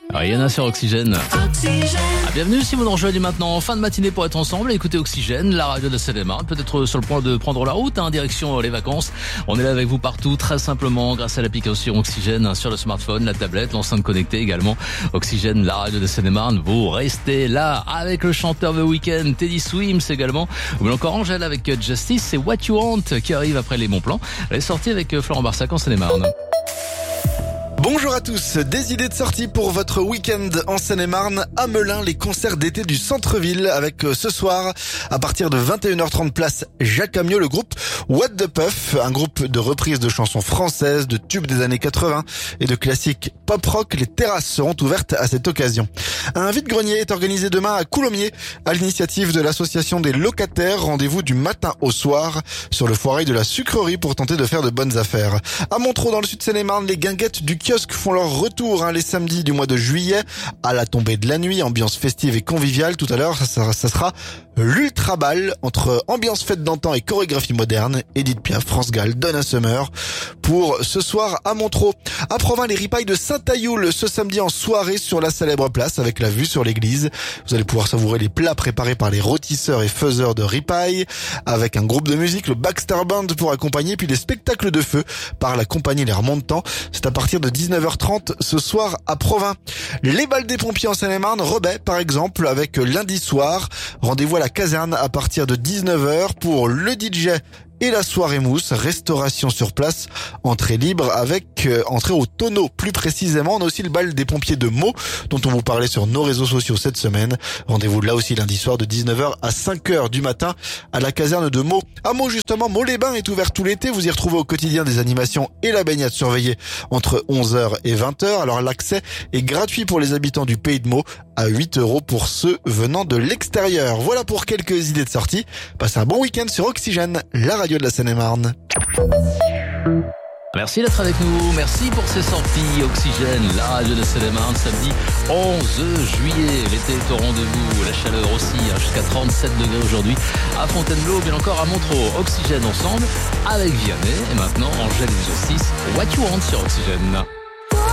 Rihanna sur Oxygène. Bienvenue si vous nous rejoignez maintenant en fin de matinée pour être ensemble. Écoutez Oxygène, la radio de Seine-et-Marne. Peut-être sur le point de prendre la route, direction les vacances. On est là avec vous partout, très simplement, grâce à l'application Oxygène sur le smartphone, la tablette, l'enceinte connectée également. Oxygène, la radio de Seine-et-Marne. Vous restez là avec le chanteur The Weeknd, Teddy Swims également. Ou encore Angèle avec Justice, c'est What You Want qui arrive après les bons plans. Elle est sortie avec Florent Barsac en Seine-et-Marne. Bonjour à tous, des idées de sortie pour votre week-end en Seine-et-Marne. À Melun, les concerts d'été du centre-ville avec ce soir, à partir de 21h30 place Jacques Amiot, le groupe What the Puff, un groupe de reprises de chansons françaises, de tubes des années 80 et de classiques pop-rock. Les terrasses seront ouvertes à cette occasion. Un vide-grenier est organisé demain à Coulommiers, à l'initiative de l'association des locataires. Rendez-vous du matin au soir sur le foirail de la sucrerie pour tenter de faire de bonnes affaires. À Montreux, dans le sud Seine-et-Marne, les guinguettes du kiosque font leur retour les samedis du mois de juillet à la tombée de la nuit, ambiance festive et conviviale. Tout à l'heure, ça sera l'Ultra Ball entre ambiance fête d'antan et chorégraphie moderne. Edith Piaf, France Gall, Donna Summer pour ce soir à Montreux. À Provins, les ripailles de Saint-Ayoul ce samedi en soirée sur la célèbre place avec la vue sur l'église. Vous allez pouvoir savourer les plats préparés par les rôtisseurs et faiseurs de ripailles avec un groupe de musique, le Baxter Band pour accompagner, puis des spectacles de feu par la compagnie Les Remontants. C'est à partir de 19h30 ce soir à Provins. Les balles des pompiers en Seine-et-Marne, Rebais par exemple, avec lundi soir. Rendez-vous à la caserne à partir de 19h pour le DJ et la soirée mousse, restauration sur place, entrée libre avec entrée au tonneau plus précisément. On a aussi le bal des pompiers de Meaux dont on vous parlait sur nos réseaux sociaux cette semaine. Rendez-vous là aussi lundi soir de 19h à 5h du matin à la caserne de Meaux. À Meaux justement, Meaux-les-Bains est ouvert tout l'été. Vous y retrouvez au quotidien des animations et la baignade surveillée entre 11h et 20h. Alors l'accès est gratuit pour les habitants du Pays de Meaux, à 8€ pour ceux venant de l'extérieur. Voilà pour quelques idées de sortie. Passez un bon week-end sur Oxygène, la radio de la Seine-et-Marne. Merci d'être avec nous, merci pour ces sorties. Oxygène, la radio de Seine-et-Marne, samedi 11 juillet. L'été est au rendez-vous, la chaleur aussi, jusqu'à 37 degrés aujourd'hui à Fontainebleau, bien encore à Montreux. Oxygène ensemble avec Vianney et maintenant Angèle et Justice, What You Want sur Oxygène.